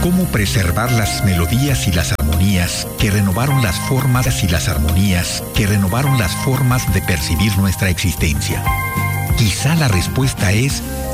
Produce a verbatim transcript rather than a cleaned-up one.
cómo preservar las melodías y las armonías que renovaron las formas y las armonías que renovaron las formas de percibir nuestra existencia. Quizá la respuesta es